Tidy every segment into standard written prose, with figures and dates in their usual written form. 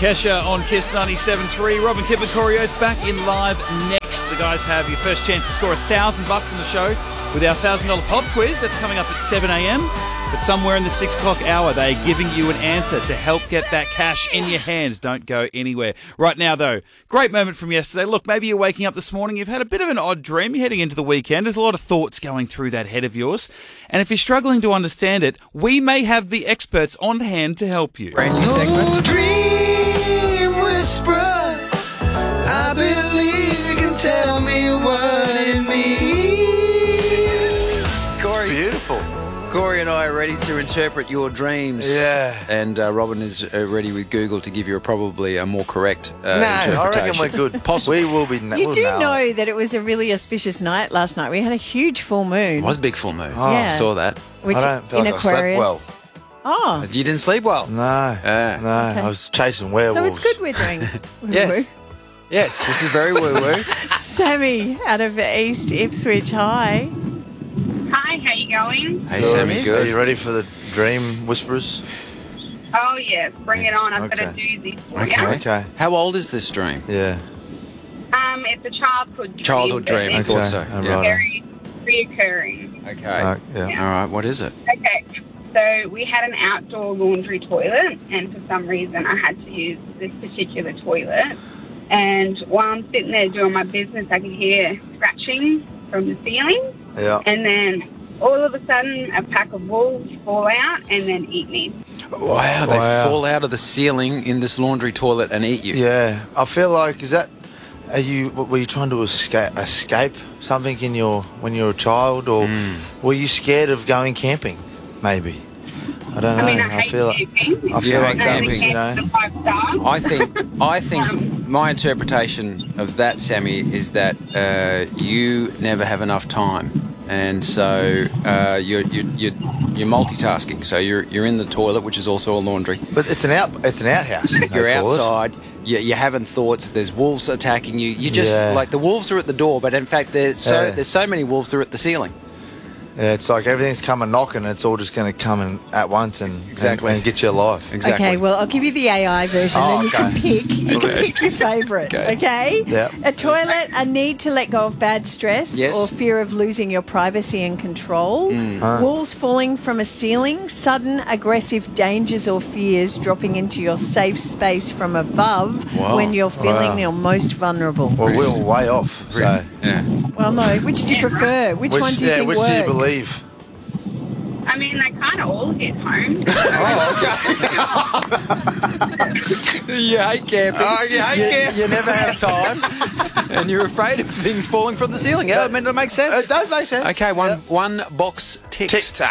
Kesha on Kiss 97.3. Robin Kipp and Corey Oates back in live next. The guys have your first chance to score $1,000 in the show with our $1,000 pop quiz. That's coming up at 7 a.m. But somewhere in the 6 o'clock hour, they're giving you an answer to help get that cash in your hands. Don't go anywhere. Right now, though, great moment from yesterday. Look, maybe you're waking up this morning. You've had a bit of an odd dream. You're heading into the weekend. There's a lot of thoughts going through that head of yours. And if you're struggling to understand it, we may have the experts on hand to help you. Brand new segment. Dream whisperer, I believe you can tell me what it means. Corey, Beautiful. Corey and I are ready to interpret your dreams. Yeah. And Robin is ready with Google to give you probably a more correct I interpretation. reckon we're good. Possible. We will be. You do know that it was a really auspicious night last night. We had a huge full moon. It was a big full moon. Oh. Yeah. I saw that. Which I don't feel in like Aquarius. I slept Oh, You didn't sleep well? well. No, no. Okay. I was chasing werewolves. so it's good we're doing. Yes. Yes, this is very woo-woo. Sammy out of East Ipswich. Hi. Hi, how you going? Hey, Sammy, Are good. you ready for the dream whisperers? Oh, yes, bring it on. I've got a Okay. doozy for Okay. you. Okay. How old is this dream? Yeah. It's a childhood dream. Childhood dream, I but thought Okay. so. All Yeah. right. Very reoccurring. Okay. Yeah. Yeah. All right, what is it? Okay, so we had an outdoor laundry toilet, and for some reason I had to use this particular toilet. And while I'm sitting there doing my business, I could hear scratching from the ceiling. Yeah. And then all of a sudden, a pack of wolves fall out and then eat me. Wow, they Wow. fall out of the ceiling in this laundry toilet and eat you. Yeah. I feel like were you trying to escape something when you were a child, or were you scared of going camping? Maybe. I don't know. I mean, I hate feel camping. I feel Yeah, like I hate camping. You know. The 5 stars. I think my interpretation of that, Sammy, is that you never have enough time, and so you're multitasking. So you're in the toilet, which is also a laundry. But it's an outhouse. You're they call it. outside. You're having thoughts. There's wolves attacking you. You just Yeah. like the wolves are at the door, but in fact there's so many wolves they're at the ceiling. Yeah, it's like everything's coming knocking. It's all just going to come in at once and get you alive. Exactly. Okay, well, I'll give you the AI version, Oh, and you can pick. You can pick your favourite. Okay. Yep. A toilet, a need to let go of bad stress Yes. or fear of losing your privacy and control. Walls falling from a ceiling, sudden aggressive dangers or fears dropping into your safe space from above Wow. when you're feeling Wow. your most vulnerable. Well, we're way off. So, Yeah. Well, no. Which do you prefer? Which one do you think which works? do you believe? I mean, they kind of all hit home. You hate camping. Oh, you hate camping. You never have time, and you're afraid of things falling from the ceiling. Yeah, I mean, it makes sense. It does make sense. Okay, Yeah. one box ticked.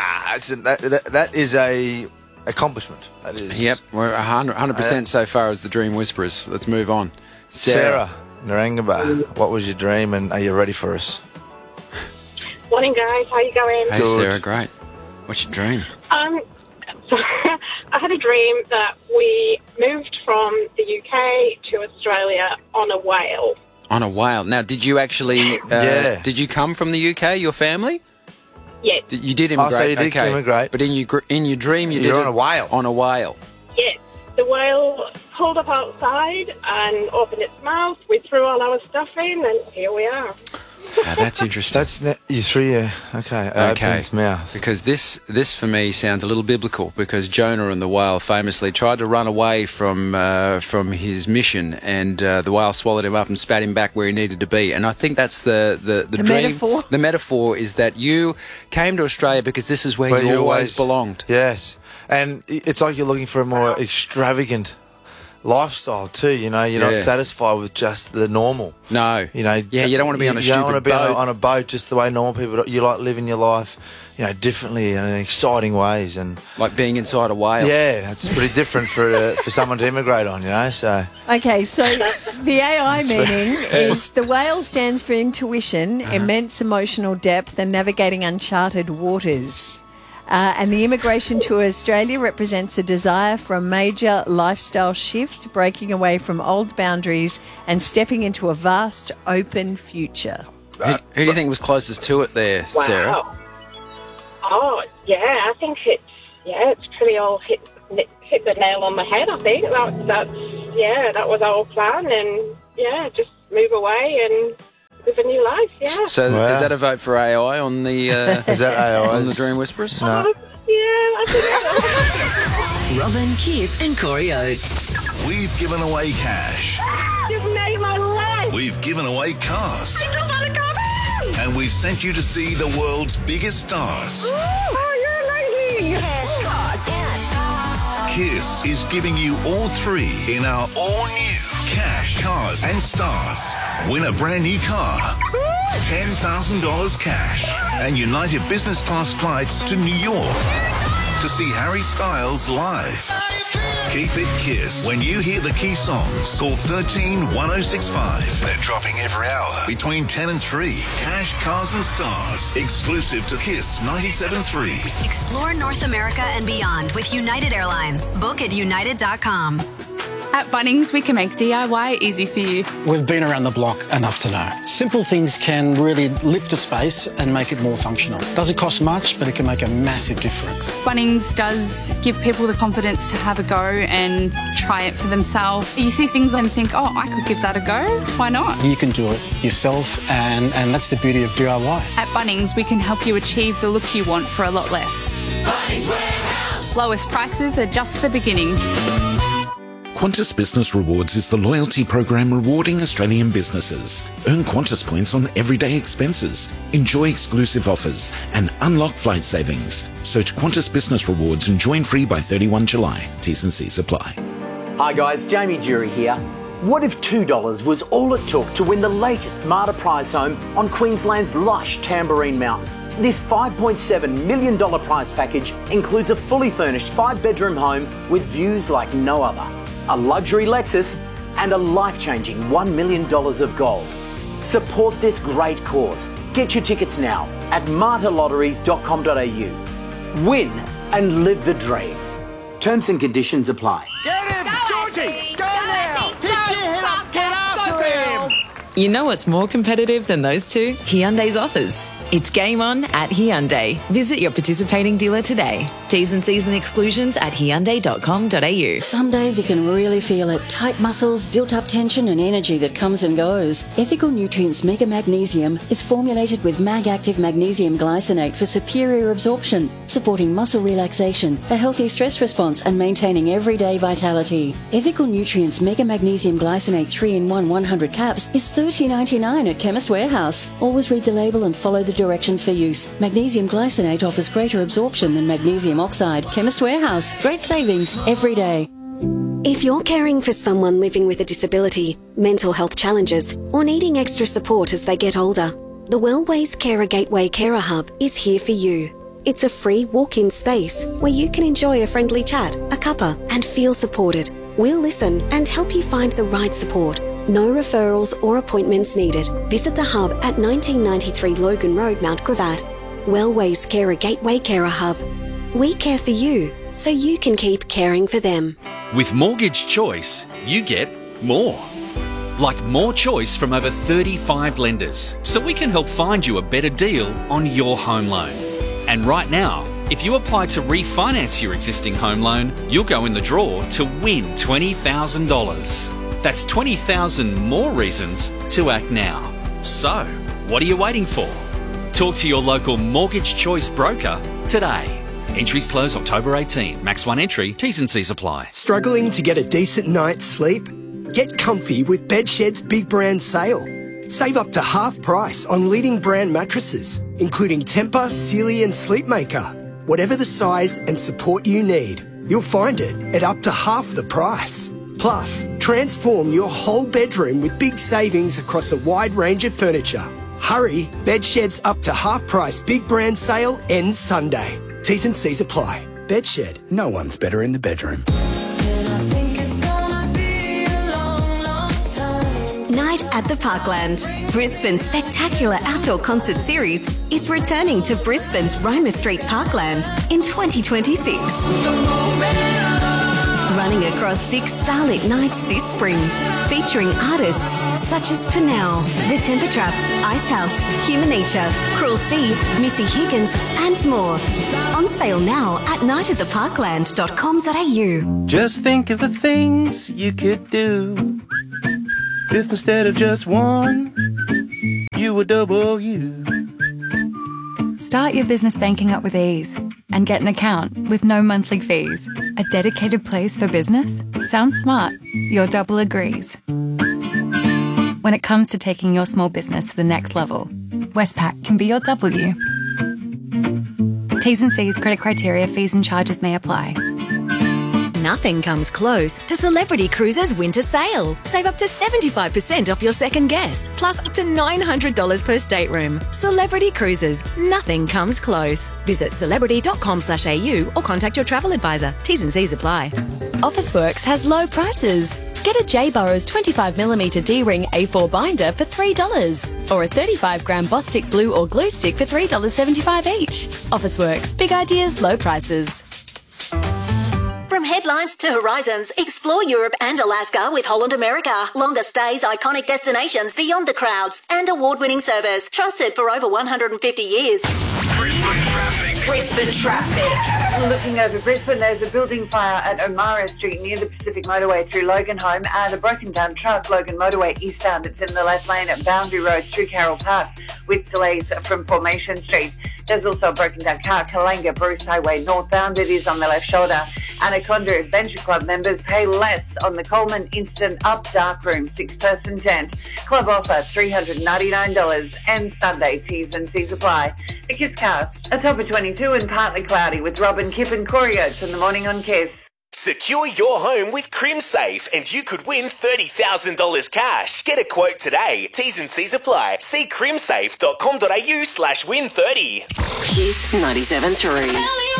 That is a accomplishment. That is. Yep, we're 100% so far as the Dream Whisperers. Let's move on. Sarah Narangaba, what was your dream, and are you ready for us? Morning, guys. How you going? Hey, Good. Sarah, great. What's your dream? So I had a dream that we moved from the UK to Australia on a whale. On a whale. Now, did you actually... Yeah. Did you come from the UK, your family? Yes, You did immigrate. so you did okay. immigrate. But in your dream, you You're did on a whale. On a whale. yes. The whale pulled up outside and opened its mouth. We threw all our stuff in, and here we are. Now, that's interesting. You threw your Okay. open its mouth. Because this for me sounds a little biblical, because Jonah and the whale famously tried to run away from his mission, and the whale swallowed him up and spat him back where he needed to be. And I think that's the dream. metaphor? The metaphor is that you came to Australia because this is where you always belonged. Yes, and it's like you're looking for a more extravagant lifestyle too. You know, you're Yeah. not satisfied with just the normal. No. You know, Yeah, you don't want to be on a you don't want to stupid be boat. on a boat just the way normal people do. You like living your life, you know, differently and in exciting ways. And Like being inside a whale. yeah, it's pretty different for someone to immigrate on. You know, so Okay, so the AI meaning is the whale stands for intuition, immense emotional depth, and navigating uncharted waters. And the immigration to Australia represents a desire for a major lifestyle shift, breaking away from old boundaries and stepping into a vast, open future. Who do you think was closest to it there, Wow. Sarah? Oh, yeah. I think it's pretty all hit the nail on the head. I think that's that was our plan, and just move away and live a new life. Yeah. So is that a vote for AI on the Is that AI on the Dream Whisperers? No. I think Robin, Kip and Corey Oates. We've given away cash. you've made my life. We've given away cars. You don't want to come in. And we've sent you to see the world's biggest stars. Oh, you're amazing. KISS is giving you all three in our all-new Cash, Cars and Stars. Win a brand new car, $10,000 cash, and United Business Class flights to New York to see Harry Styles live. Keep it KISS. When you hear the key songs, call 13-1065. They're dropping every hour between 10 and 3. Cash, Cars and Stars. Exclusive to KISS 97.3. Explore North America and beyond with United Airlines. Book at united.com. At Bunnings, we can make DIY easy for you. We've been around the block enough to know. Simple things can really lift a space and make it more functional. Doesn't cost much, but it can make a massive difference. Bunnings does give people the confidence to have a go and try it for themselves. You see things and think, oh, I could give that a go. Why not? You can do it yourself, and that's the beauty of DIY. At Bunnings, we can help you achieve the look you want for a lot less. Bunnings Warehouse. Lowest prices are just the beginning. Qantas Business Rewards is the loyalty program rewarding Australian businesses. Earn Qantas points on everyday expenses, enjoy exclusive offers, and unlock flight savings. Search Qantas Business Rewards and join free by 31 July. T's and C's apply. Hi guys, Jamie Jury here. What if $2 was all it took to win the latest Marta prize home on Queensland's lush Tamborine Mountain? This $5.7 million prize package includes a fully furnished 5-bedroom home with views like no other, a luxury Lexus, and a life-changing $1 million of gold. Support this great cause. Get your tickets now at martalotteries.com.au. Win and live the dream. Terms and conditions apply. Get him! Georgie! Go now! Pick your head up! Get after him! You know what's more competitive than those two? Hyundai's offers. It's game on at Hyundai. Visit your participating dealer today. T's and C's and exclusions at hyundai.com.au. Some days you can really feel it. Tight muscles, built-up tension and energy that comes and goes. Ethical Nutrients Mega Magnesium is formulated with Mag-Active Magnesium Glycinate for superior absorption, supporting muscle relaxation, a healthy stress response and maintaining everyday vitality. Ethical Nutrients Mega Magnesium Glycinate 3-in-1 100 caps is $30.99 at Chemist Warehouse. Always read the label and follow the directions for use. Magnesium glycinate offers greater absorption than magnesium oxide. Chemist Warehouse. Great savings every day. If you're caring for someone living with a disability, mental health challenges, or needing extra support as they get older, the Wellways Carer Gateway Carer Hub is here for you. It's a free walk-in space where you can enjoy a friendly chat, a cuppa, and feel supported. We'll listen and help you find the right support. No referrals or appointments needed. Visit the hub at 1993 Logan Road, Mount Gravatt. Wellways Carer Gateway Carer Hub. We care for you, so you can keep caring for them. With Mortgage Choice, you get more. Like more choice from over 35 lenders, so we can help find you a better deal on your home loan. And right now, if you apply to refinance your existing home loan, you'll go in the draw to win $20,000. That's 20,000 more reasons to act now. So, what are you waiting for? Talk to your local Mortgage Choice broker today. Entries close October 18. Max 1 entry. T's and C's apply. Struggling to get a decent night's sleep? Get comfy with Bedshed's Big Brand Sale. Save up to half price on leading brand mattresses, including Tempur, Sealy and Sleepmaker. Whatever the size and support you need, you'll find it at up to half the price. Plus, transform your whole bedroom with big savings across a wide range of furniture. Hurry, Bedshed's up to half price Big Brand Sale ends Sunday. T's and C's apply. Bedshed, no one's better in the bedroom. Night at the Parkland. Brisbane's spectacular outdoor concert series is returning to Brisbane's Roma Street Parkland in 2026. Running across 6 starlit nights this spring. Featuring artists such as Pinal, The Temper Trap, Ice House, Human Nature, Cruel Sea, Missy Higgins and more. On sale now at nightattheparkland.com.au. Just think of the things you could do if instead of just one, you were double you. Start your business banking up with ease and get an account with no monthly fees. A dedicated place for business? Sounds smart. Your double agrees. When it comes to taking your small business to the next level, Westpac can be your W. T's and C's, credit criteria, fees and charges may apply. Nothing comes close to Celebrity Cruises winter sale. Save up to 75% off your second guest, plus up to $900 per stateroom. Celebrity Cruises, nothing comes close. Visit celebrity.com.au or contact your travel advisor. T's and C's apply. Officeworks has low prices. Get a J. Burrows 25mm D-ring A4 binder for $3 or a 35-gram Bostik glue or glue stick for $3.75 each. Officeworks, big ideas, low prices. From headlines to horizons, explore Europe and Alaska with Holland America. Longer stays, iconic destinations beyond the crowds, and award-winning service trusted for over 150 years. Brisbane traffic. Looking over Brisbane, there's a building fire at O'Mara Street near the Pacific Motorway through Logan Home, and a broken down truck, Logan Motorway eastbound. It's in the left lane at Boundary Road through Carroll Park with delays from Formation Street. There's also a broken down car, Kalanga Bruce Highway northbound. It is on the left shoulder. Anaconda Adventure Club members pay less on the Coleman Instant Up Darkroom 6-person tent. Club offer $399 and Sunday T's and C's apply. The Kiss Cast, a top of 22 and partly cloudy with Robin, Kip and Corey Oates in the morning on Kiss. Secure your home with CrimSafe and you could win $30,000 cash. Get a quote today. T's and C's apply. See crimsafe.com.au/win30. Kiss 97.3.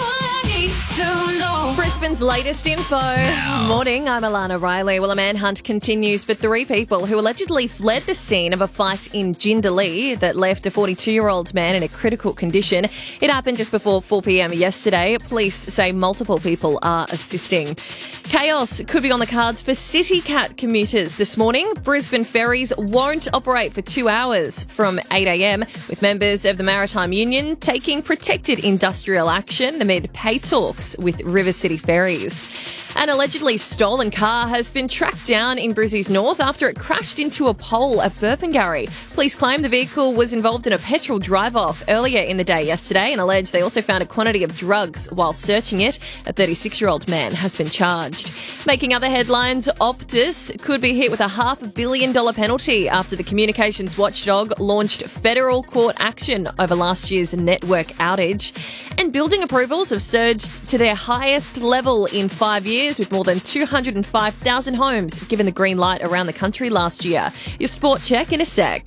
Brisbane's latest info. Morning, I'm Alana Riley. Well, a manhunt continues for 3 people who allegedly fled the scene of a fight in Jindalee that left a 42-year-old man in a critical condition. It happened just before 4 p.m. yesterday. Police say multiple people are assisting. Chaos could be on the cards for CityCat commuters this morning. Brisbane ferries won't operate for 2 hours from 8 a.m, with members of the Maritime Union taking protected industrial action amid pay talks with River City Ferries. An allegedly stolen car has been tracked down in Brizzy's North after it crashed into a pole at Burpengary. Police claim the vehicle was involved in a petrol drive-off earlier in the day yesterday and allege they also found a quantity of drugs while searching it. A 36-year-old man has been charged. Making other headlines, Optus could be hit with a $500 million penalty after the communications watchdog launched federal court action over last year's network outage. And building approvals have surged to their highest level in 5 years, with more than 205,000 homes given the green light around the country last year. Your sport check in a sec.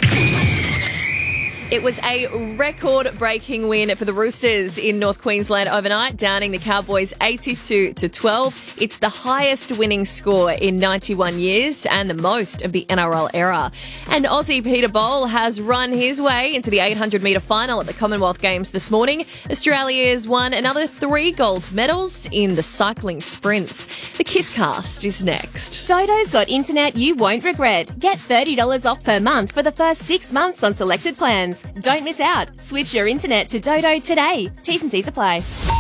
It was a record-breaking win for the Roosters in North Queensland overnight, downing the Cowboys 82-12. It's the highest winning score in 91 years and the most of the NRL era. And Aussie Peter Bowl has run his way into the 800-metre final at the Commonwealth Games this morning. Australia's won another 3 gold medals in the cycling sprints. The Kiss Cast is next. Dodo's got internet you won't regret. Get $30 off per month for the first 6 months on selected plans. Don't miss out. Switch your internet to Dodo today. T's and C's apply.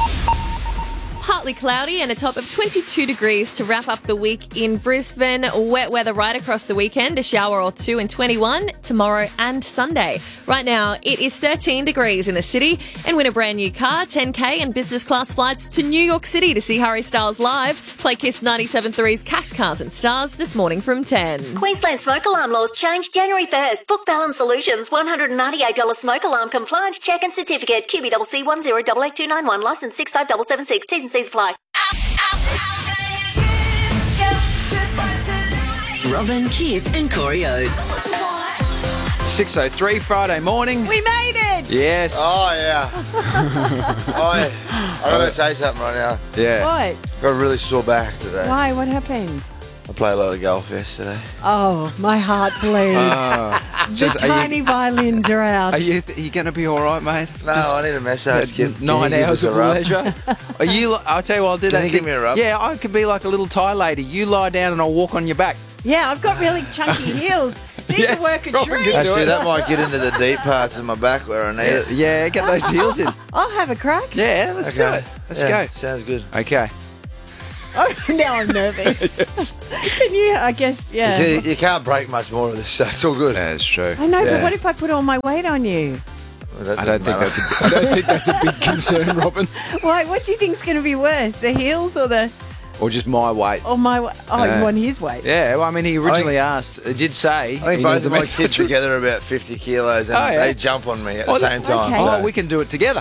Partly cloudy and a top of 22 degrees to wrap up the week in Brisbane. Wet weather right across the weekend, a shower or 2 and 21 tomorrow and Sunday. Right now, it is 13 degrees in the city, and win a brand new car, 10K and business class flights to New York City to see Harry Styles live. Play Kiss 97.3's Cash Cars and Stars this morning from 10. Queensland smoke alarm laws change January 1st. Book Balance Solutions, $198 smoke alarm compliance check and certificate. QBCC 10889291, licence 65776. T's and C's apply. Robin, Kip and Corey Oates. 6:03 Friday morning. We made it! Yes. Oh, yeah. I got to say something right now. Yeah. What? Got a really sore back today. Why? What happened? I played a lot of golf yesterday. Oh, my heart bleeds. The tiny violins are out. Are you going to be all right, mate? No, I need a massage. 9 hours of leisure. Are you? I'll tell you what, I'll do that. Can you give me a rub? Yeah, I could be like a little Thai lady. You lie down and I'll walk on your back. Yeah, I've got really chunky heels. These are work a treat. Actually, that might get into the deep parts of my back where I need it. Yeah, get those heels in. I'll have a crack. Yeah, let's do it. Let's go. Sounds good. Okay. Oh, now I'm nervous. Can you? I guess, yeah. You can't break much more of this, so it's all good. Yeah, it's true. I know, but what if I put all my weight on you? Well, I don't think that's a big concern, Robin. Why? What do you think's going to be worse, the heels or the? Or just my weight. Or my weight? Oh, you want his weight? Yeah, well, I mean, he originally asked. It did say. I think both of my kids together are about 50 kilos, and they jump on me at the same time. Okay. Oh, we can do it together.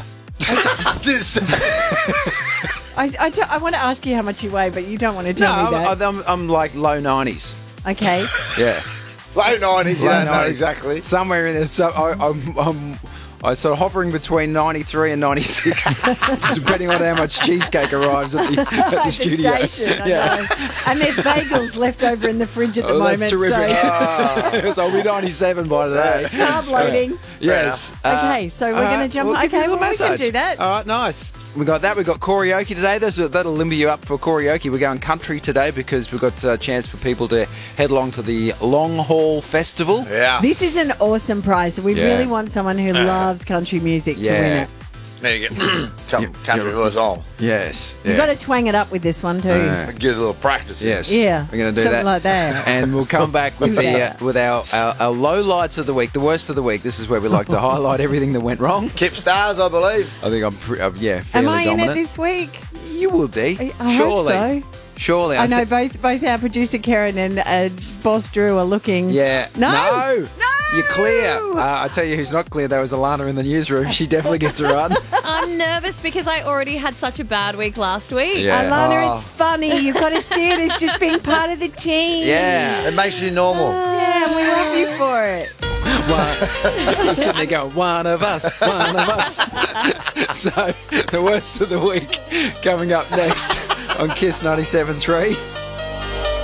I want to ask you how much you weigh, but you don't want to tell me that. I'm like low 90s. Okay. Yeah. Low 90s, you don't know exactly. Somewhere in there. So I'm sort of hovering between 93 and 96, just depending on how much cheesecake arrives at the studio. Station, I know. And there's bagels left over in the fridge at the moment. That's terrific. So I'll be 97 by today. Carb loading. Yes. Okay, so we're going to jump. Okay, well, we can do that. All right, nice. We got that. We got karaoke today. That'll limber you up for karaoke. We're going country today because we've got a chance for people to head along to the Long Haul Festival. Yeah. This is an awesome prize. We really want someone who loves country music to win it. Need to get country voice on. Yes. You've got to twang it up with this one too. Get a little practice. Yes. Yeah. We're going to do something that. like that. And we'll come back with with our low lights of the week, the worst of the week. This is where we like to highlight everything that went wrong. Kip Stars, I believe. I think I'm fairly Am I dominant. in it this week? You will be. I Surely. hope so. Surely. I know both our producer Karen and boss Drew are looking. Yeah. No. You're clear. I tell you who's not clear, though, is Alana in the newsroom. She definitely gets a run. I'm nervous because I already had such a bad week last week. Yeah. Alana, it's funny. You've got to see it as just being part of the team. Yeah. It makes you normal. Yeah, and we love you for it. You're sitting there going, one of us. So, the worst of the week coming up next on Kiss 97.3.